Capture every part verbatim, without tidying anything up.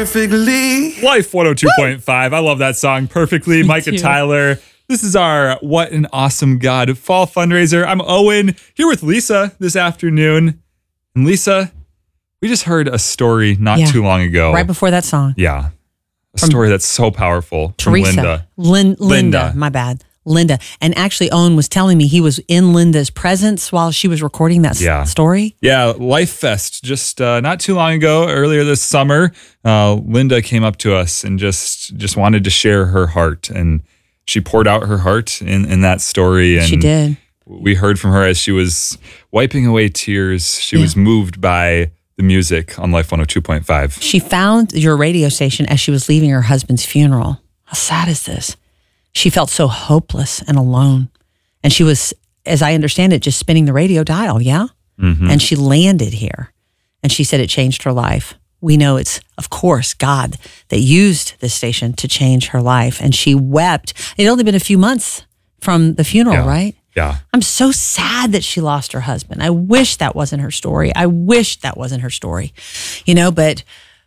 perfectly. Life one oh two point five. I love that song perfectly. Me Micah too. Tyler. This is our What an Awesome God Fall Fundraiser. I'm Owen, here with Lisa this afternoon. And Lisa, we just heard a story not Yeah. too long ago. Right before that song. Yeah. A From story that's so powerful. From Teresa. Linda. Lin- Linda. Linda. My bad. Linda. And actually, Owen was telling me he was in Linda's presence while she was recording that s- Yeah. story. Yeah, Life Fest, just uh, not too long ago, earlier this summer, uh, Linda came up to us and just just wanted to share her heart. And she poured out her heart in, in that story. And She did. we heard from her as she was wiping away tears. She Yeah. was moved by the music on Life one oh two point five. She found your radio station as she was leaving her husband's funeral. How sad is this? She felt so hopeless and alone. And she was, as I understand it, just spinning the radio dial, yeah? Mm-hmm. And she landed here. And she said it changed her life. We know it's, of course, God that used this station to change her life. And she wept. It had only been a few months from the funeral, Yeah. right? Yeah. I'm so sad that she lost her husband. I wish that wasn't her story. I wish that wasn't her story, you know, but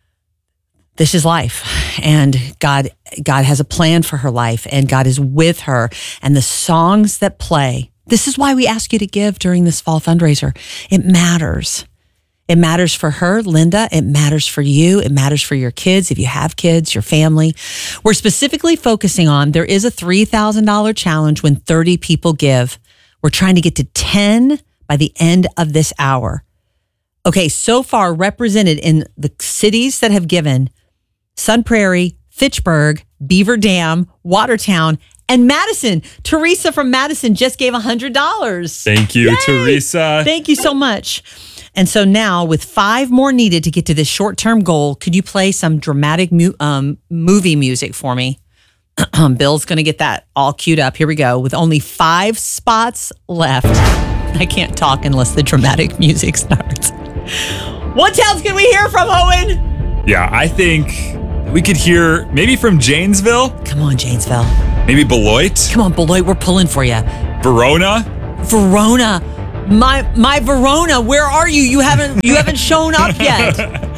this is life, and God, God has a plan for her life, and God is with her. And the songs that play, this is why we ask you to give during this fall fundraiser. It matters. It matters for her, Linda. It matters for you. It matters for your kids, if you have kids, your family. We're specifically focusing on, there is a three thousand dollars challenge when thirty people give. We're trying to get to ten by the end of this hour. Okay, so far represented in the cities that have given, Sun Prairie, Fitchburg, Beaver Dam, Watertown, and Madison. Teresa from Madison just gave one hundred dollars. Thank you, Yay! Teresa. Thank you so much. And so now, with five more needed to get to this short-term goal, could you play some dramatic mu- um, movie music for me? Bill's going to get that all queued up. Here we go. With only five spots left. I can't talk unless the dramatic music starts. What towns can we hear from, Owen? Yeah, I think we could hear maybe from Janesville, Come on, Janesville. maybe Beloit, Come on, Beloit, we're pulling for you. Verona. Verona. My my Verona, where are you? You haven't you haven't shown up yet.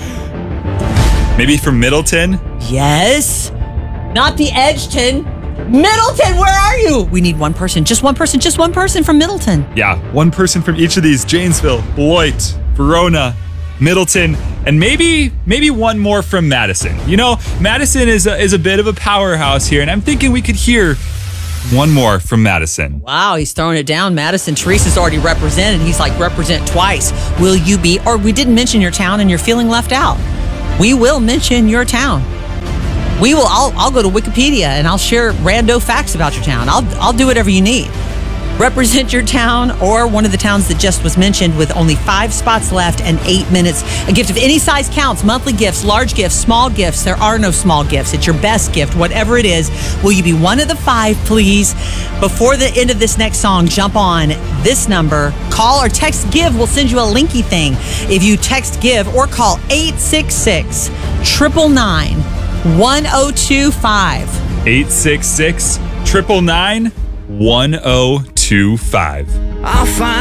Maybe from Middleton. Yes. Not the Edgeton. Middleton, where are you? We need one person. Just one person. Just one person from Middleton. Yeah, one person from each of these: Janesville, Beloit, Verona, Middleton, and maybe maybe one more from Madison. You know, Madison is a, is a bit of a powerhouse here, and I'm thinking we could hear one more from Madison. Wow, he's throwing it down. Madison, Teresa's already represented. He's like, represent twice. Will you be, or we didn't mention your town and you're feeling left out. We will mention your town. We will, I'll, I'll go to Wikipedia and I'll share rando facts about your town. I'll, I'll do whatever you need. Represent your town or one of the towns that just was mentioned with only five spots left and eight minutes. A gift of any size counts. Monthly gifts, large gifts, small gifts. There are no small gifts. It's your best gift, whatever it is. Will you be one of the five, please? Before the end of this next song, jump on this number. Call or text GIVE. We'll send you a linky thing. If you text GIVE or call eight six six, nine nine nine, one oh two five. eight six six, nine nine nine, one oh two five. I'll find